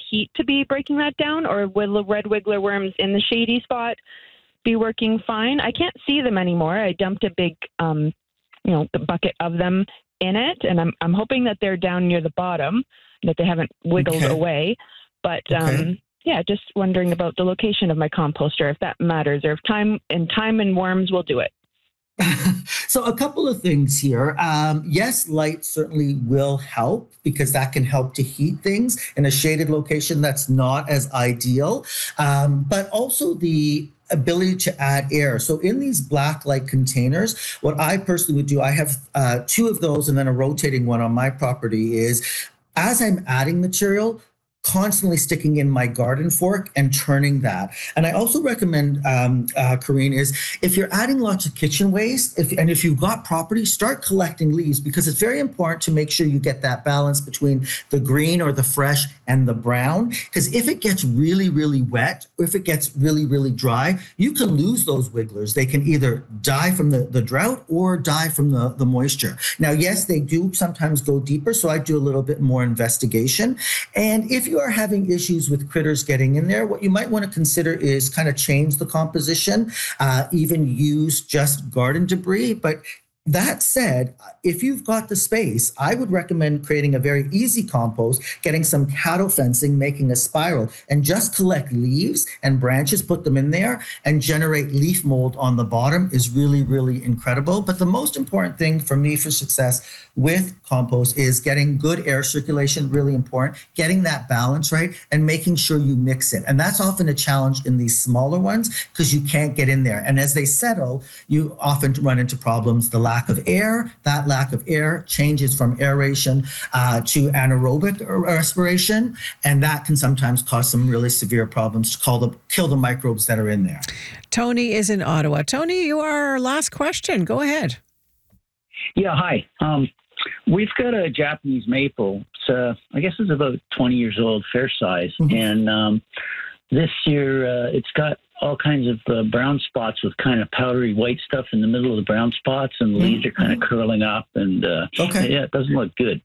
heat to be breaking that down, or will the red wiggler worms in the shady spot be working fine? I can't see them anymore. I dumped a big, the bucket of them in it, and I'm hoping that they're down near the bottom, that they haven't wiggled away. But just wondering about the location of my composter, if that matters, or if time and worms will do it. So a couple of things here. Yes, light certainly will help because that can help to heat things in a shaded location. That's not as ideal, but also the ability to add air. So in these black light containers, what I personally would do, I have 2 of those and then a rotating one on my property, is as I'm adding material, constantly sticking in my garden fork and turning that. And I also recommend, Corrine, is if you're adding lots of kitchen waste, if you've got property, start collecting leaves, because it's very important to make sure you get that balance between the green or the fresh and the brown. Because if it gets really, really wet, or if it gets really, really dry, you can lose those wigglers. They can either die from the drought or die from the moisture. Now, yes, they do sometimes go deeper, so I do a little bit more investigation. And if you are having issues with critters getting in there, what you might want to consider is kind of change the composition, even use just garden debris. But that said, if you've got the space, I would recommend creating a very easy compost, getting some cattle fencing, making a spiral, and just collect leaves and branches, put them in there, and generate leaf mold on the bottom is really, really incredible. But the most important thing for me for success with compost is getting good air circulation, really important, getting that balance right, and making sure you mix it. And that's often a challenge in these smaller ones because you can't get in there. And as they settle, you often run into problems. The lack of air, that lack of air changes from aeration to anaerobic respiration, and that can sometimes cause some really severe problems to kill the microbes that are in there. Tony is in Ottawa. Tony, you are our last question. Go ahead. Yeah, hi. We've got a Japanese maple. I guess it's about 20 years old, fair size, and this year it's got all kinds of brown spots with kind of powdery white stuff in the middle of the brown spots, and the leaves are kind of curling up, and it doesn't look good.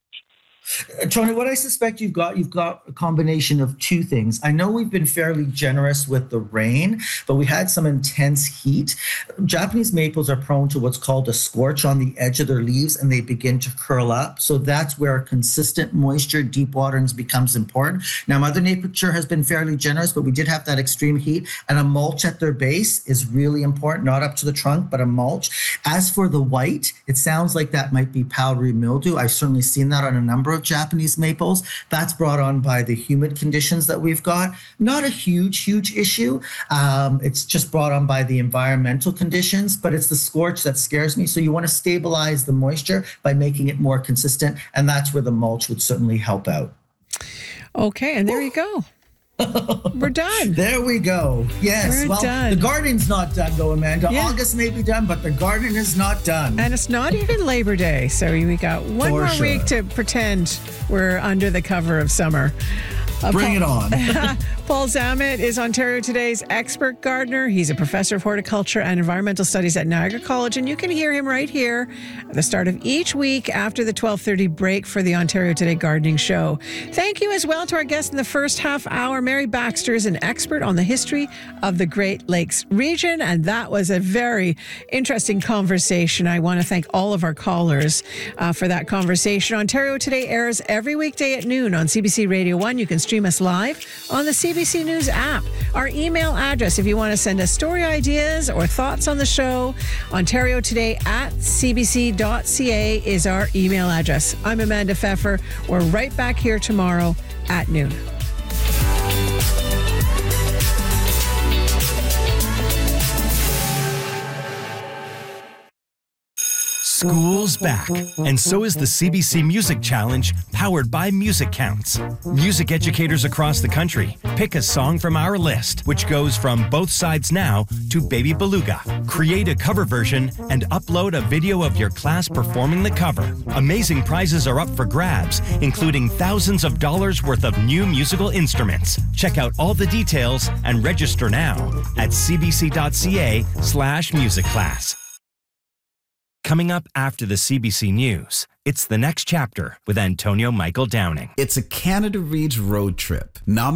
Tony, what I suspect you've got a combination of 2 things. I know we've been fairly generous with the rain, but we had some intense heat. Japanese maples are prone to what's called a scorch on the edge of their leaves, and they begin to curl up. So that's where consistent moisture, deep waterings becomes important. Now, Mother Nature has been fairly generous, but we did have that extreme heat, and a mulch at their base is really important, not up to the trunk, but a mulch. As for the white, it sounds like that might be powdery mildew. I've certainly seen that on a number of Japanese maples. That's brought on by the humid conditions that we've got. Not a huge issue. It's just brought on by the environmental conditions, but it's the scorch that scares me. So you want to stabilize the moisture by making it more consistent, and that's where the mulch would certainly help out. Okay, and there you go. We're done. There we go. Yes. We're done. The gardening's not done though, Amanda. Yeah. August may be done, but the garden is not done. And it's not even Labor Day. So we got one more week to pretend we're under the cover of summer. Bring it on. Paul Zammit is Ontario Today's expert gardener. He's a professor of horticulture and environmental studies at Niagara College, and you can hear him right here at the start of each week after the 12:30 break for the Ontario Today Gardening Show. Thank you as well to our guest in the first half hour. Mary Baxter is an expert on the history of the Great Lakes region, and that was a very interesting conversation. I want to thank all of our callers for that conversation. Ontario Today airs every weekday at noon on CBC Radio 1. You can stream us live on the CBC News app. Our email address, if you want to send us story ideas or thoughts on the show, ontariotoday@cbc.ca is our email address. I'm Amanda Pfeffer. We're right back here tomorrow at noon. School's back, and so is the CBC Music Challenge, powered by Music Counts. Music educators across the country pick a song from our list, which goes from Both Sides Now to Baby Beluga. Create a cover version and upload a video of your class performing the cover. Amazing prizes are up for grabs, including thousands of dollars worth of new musical instruments. Check out all the details and register now at cbc.ca/musicclass. Coming up after the CBC News, it's The Next Chapter with Antonio Michael Downing. It's a Canada Reads road trip.